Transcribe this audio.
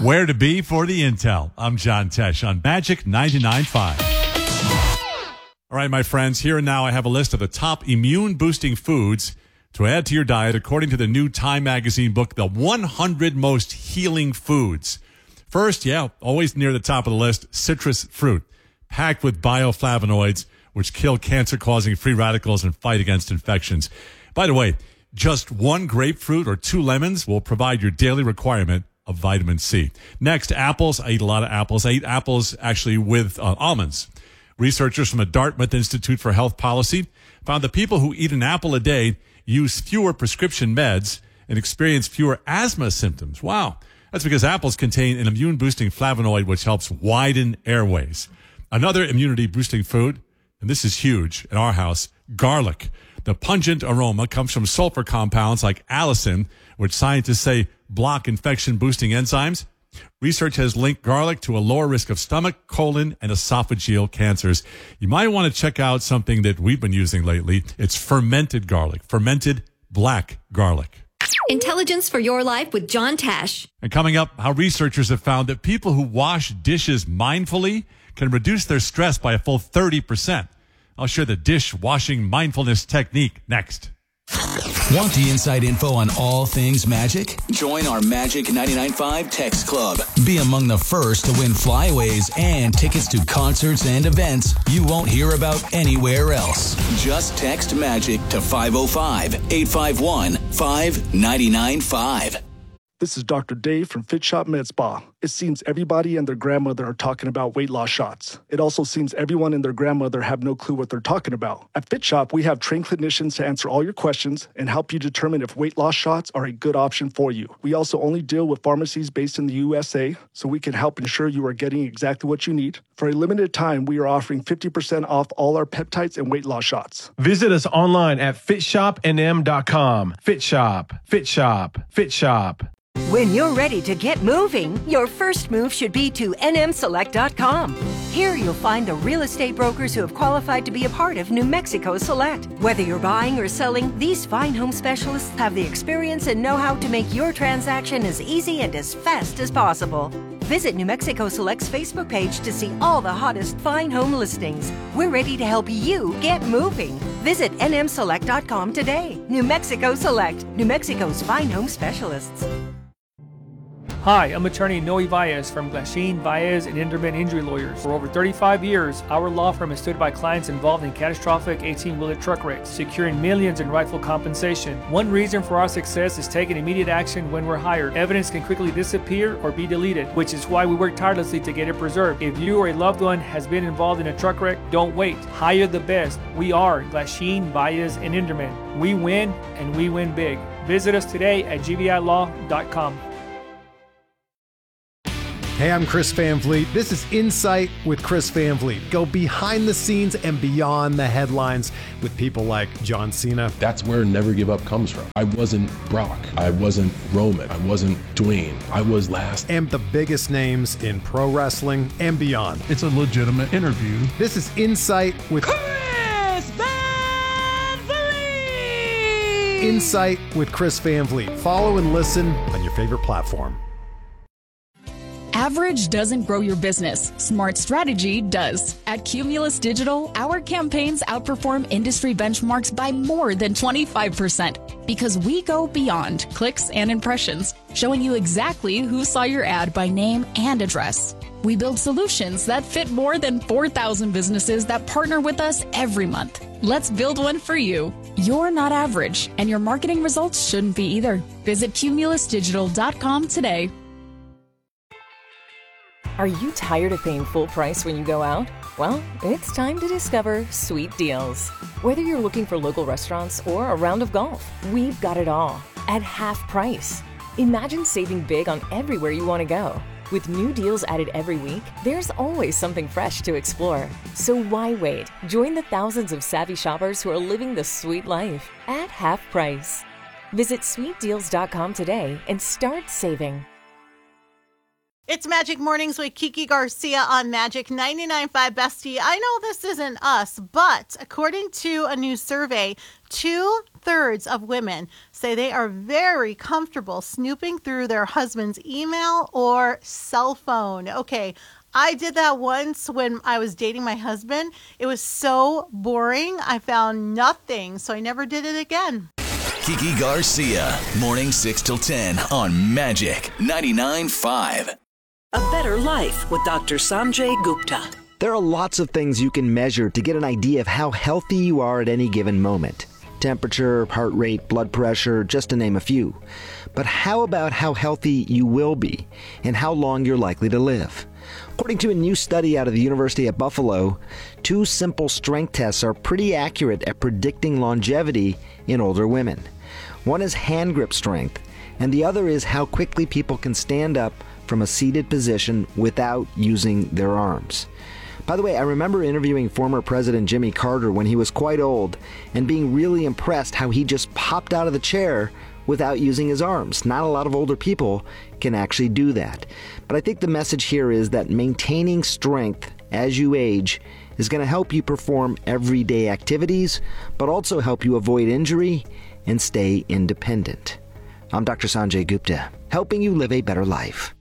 Where to be for the intel. I'm John Tesh on Magic 99.5. All right, my friends, here and now I have a list of the top immune-boosting foods to add to your diet according to the new Time magazine book, The 100 Most Healing Foods. First, always near the top of the list, citrus fruit, packed with bioflavonoids, which kill cancer-causing free radicals and fight against infections. By the way, just one grapefruit or 2 lemons will provide your daily requirement of vitamin C. Next, apples. I eat a lot of apples. I eat apples actually with almonds. Researchers from the Dartmouth Institute for Health Policy found that people who eat an apple a day use fewer prescription meds and experience fewer asthma symptoms. Wow. That's because apples contain an immune-boosting flavonoid which helps widen airways. Another immunity-boosting food, and this is huge in our house, garlic. The pungent aroma comes from sulfur compounds like allicin, which scientists say block infection-boosting enzymes. Research has linked garlic to a lower risk of stomach, colon, and esophageal cancers. You might want to check out something that we've been using lately. It's fermented garlic, fermented black garlic. Intelligence for your life with John Tesh. And coming up, how researchers have found that people who wash dishes mindfully can reduce their stress by a full 30%. I'll share the dish-washing mindfulness technique next. Want the inside info on all things magic? Join our Magic 99.5 Text Club. Be among the first to win flyaways and tickets to concerts and events you won't hear about anywhere else. Just text MAGIC to 505-851-5995. This is Dr. Dave from Fit Shop Med Spa. It seems everybody and their grandmother are talking about weight loss shots. It also seems everyone and their grandmother have no clue what they're talking about. At Fit Shop, we have trained clinicians to answer all your questions and help you determine if weight loss shots are a good option for you. We also only deal with pharmacies based in the USA, so we can help ensure you are getting exactly what you need. For a limited time, we are offering 50% off all our peptides and weight loss shots. Visit us online at fitshopnm.com. Fit Shop, Fit Shop, Fit Shop. When you're ready to get moving, your first move should be to nmselect.com. Here you'll find the real estate brokers who have qualified to be a part of New Mexico Select. Whether you're buying or selling, these fine home specialists have the experience and know-how to make your transaction as easy and as fast as possible. Visit New Mexico Select's Facebook page to see all the hottest fine home listings. We're ready to help you get moving. Visit nmselect.com today. New Mexico Select, New Mexico's fine home specialists. Hi, I'm attorney Noe Valles from Glasheen, Valles, and Inderman Injury Lawyers. For over 35 years, our law firm has stood by clients involved in catastrophic 18-wheeler truck wrecks, securing millions in rightful compensation. One reason for our success is taking immediate action when we're hired. Evidence can quickly disappear or be deleted, which is why we work tirelessly to get it preserved. If you or a loved one has been involved in a truck wreck, don't wait. Hire the best. We are Glasheen, Valles, and Inderman. We win, and we win big. Visit us today at gvilaw.com. Hey, I'm Chris Van Vliet. This is Insight with Chris Van Vliet. Go behind the scenes and beyond the headlines with people like John Cena. That's where Never Give Up comes from. I wasn't Brock. I wasn't Roman. I wasn't Dwayne. I was last. And the biggest names in pro wrestling and beyond. It's a legitimate interview. This is Insight with Chris Van Vliet. Insight with Chris Van Vliet. Follow and listen on your favorite platform. Average doesn't grow your business. Smart strategy does. At Cumulus Digital, our campaigns outperform industry benchmarks by more than 25% because we go beyond clicks and impressions, showing you exactly who saw your ad by name and address. We build solutions that fit more than 4,000 businesses that partner with us every month. Let's build one for you. You're not average, and your marketing results shouldn't be either. Visit cumulusdigital.com today. Are you tired of paying full price when you go out? Well, it's time to discover Sweet Deals. Whether you're looking for local restaurants or a round of golf, we've got it all at half price. Imagine saving big on everywhere you want to go. With new deals added every week, there's always something fresh to explore. So why wait? Join the thousands of savvy shoppers who are living the sweet life at half price. Visit sweetdeals.com today and start saving. It's Magic Mornings with Kiki Garcia on Magic 99.5 Bestie. I know this isn't us, but according to a new survey, 2/3 of women say they are very comfortable snooping through their husband's email or cell phone. Okay, I did that once when I was dating my husband. It was so boring. I found nothing, so I never did it again. Kiki Garcia, morning 6 till 10 on Magic 99.5. A Better Life with Dr. Sanjay Gupta. There are lots of things you can measure to get an idea of how healthy you are at any given moment. Temperature, heart rate, blood pressure, just to name a few. But how about how healthy you will be and how long you're likely to live? According to a new study out of the University of Buffalo, 2 simple strength tests are pretty accurate at predicting longevity in older women. One is hand grip strength, and the other is how quickly people can stand up from a seated position without using their arms. By the way, I remember interviewing former President Jimmy Carter when he was quite old and being really impressed how he just popped out of the chair without using his arms. Not a lot of older people can actually do that. But I think the message here is that maintaining strength as you age is going to help you perform everyday activities, but also help you avoid injury and stay independent. I'm Dr. Sanjay Gupta, helping you live a better life.